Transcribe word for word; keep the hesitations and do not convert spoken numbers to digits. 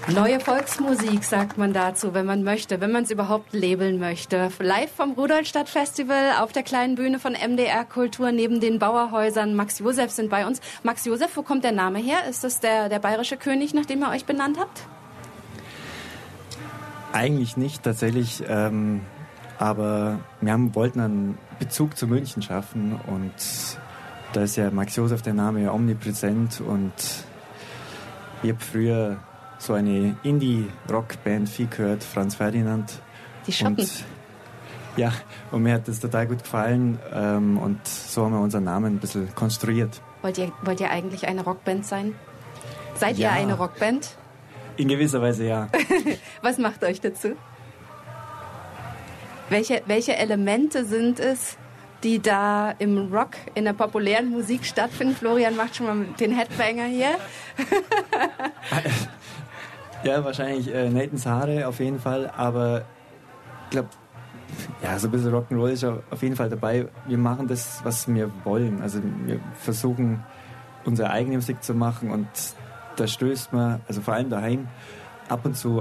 Neue Volksmusik, sagt man dazu, wenn man möchte, wenn man es überhaupt labeln möchte. Live vom Rudolstadt Festival auf der kleinen Bühne von M D R Kultur neben den Bauerhäusern. Max Josef sind bei uns. Max Josef, wo kommt der Name her? Ist das der, der bayerische König, nach dem ihr euch benannt habt? Eigentlich nicht, tatsächlich. Ähm, aber wir haben, wollten einen Bezug zu München schaffen und da ist ja Max Josef der Name ja omnipräsent und ich habe früher so eine Indie-Rock-Band viel gehört, Franz Ferdinand. Die Schotten. Und, ja, und mir hat das total gut gefallen ähm, und so haben wir unseren Namen ein bisschen konstruiert. Wollt ihr, wollt ihr eigentlich eine Rockband sein? Seid Ja. ihr eine Rockband? In gewisser Weise ja. Was macht euch dazu? Welche, welche Elemente sind es, die da im Rock, in der populären Musik stattfinden? Florian macht schon mal den Headbanger hier. Ja, wahrscheinlich äh, Nathans Haare auf jeden Fall, aber ich glaube, ja, so ein bisschen Rock'n'Roll ist auf jeden Fall dabei. Wir machen das, was wir wollen. Also wir versuchen, unsere eigene Musik zu machen und da stößt man, also vor allem daheim, ab und zu